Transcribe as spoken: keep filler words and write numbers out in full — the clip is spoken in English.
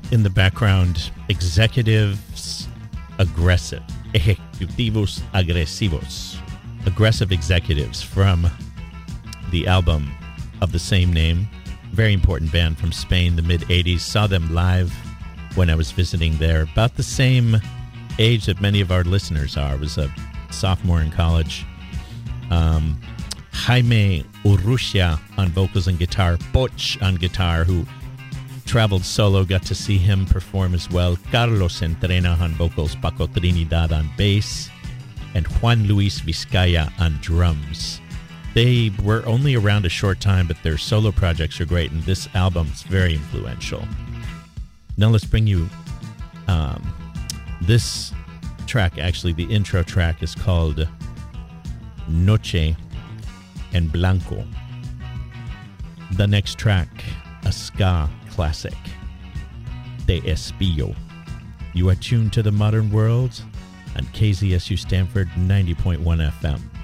in the background, Executives Aggressive. Ejecutivos Agresivos. Aggressive Executives from the album of the same name. Very important band from Spain, the mid-eighties. Saw them live when I was visiting there. About the same age that many of our listeners are. I was a sophomore in college. Um, Jaime Urrutia on vocals and guitar. Poch on guitar, who traveled solo. Got to see him perform as well. Carlos Entrena on vocals. Paco Trinidad on bass. And Juan Luis Vizcaya on drums. They were only around a short time, but their solo projects are great, and this album is very influential. Now let's bring you um, this track. Actually, the intro track is called Noche en Blanco. The next track, a ska classic, Te Espillo. You are tuned to the modern world on K Z S U Stanford ninety point one F M.